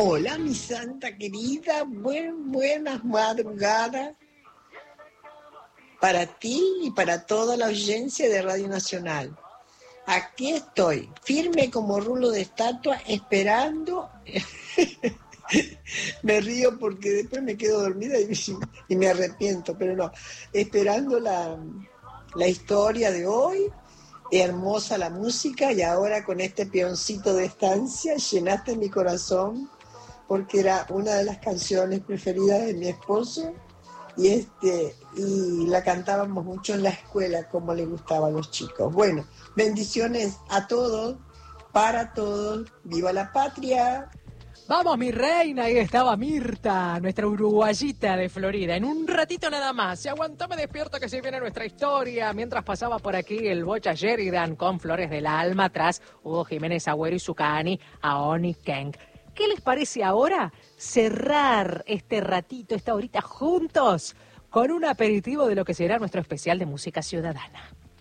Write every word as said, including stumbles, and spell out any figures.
Hola, mi santa querida, buen, buenas madrugadas para ti y para toda la audiencia de Radio Nacional. Aquí estoy, firme como rulo de estatua, esperando. Me río porque después me quedo dormida y, y me arrepiento, pero no, esperando la, la historia de hoy. Hermosa la música, y ahora con este peoncito de estancia llenaste mi corazón, porque era una de las canciones preferidas de mi esposo, y este y la cantábamos mucho en la escuela, como le gustaba a los chicos. Bueno, bendiciones a todos, para todos, viva la patria. Vamos, mi reina, ahí estaba Mirta, nuestra uruguayita de Florida. En un ratito nada más, se aguantó, me despierto que se viene nuestra historia. Mientras pasaba por aquí el Bocha Sheridan con Flores del Alma, tras Hugo Jiménez Agüero y Zucani, Aoni Keng. ¿Qué les parece ahora cerrar este ratito, esta horita juntos, con un aperitivo de lo que será nuestro especial de música ciudadana?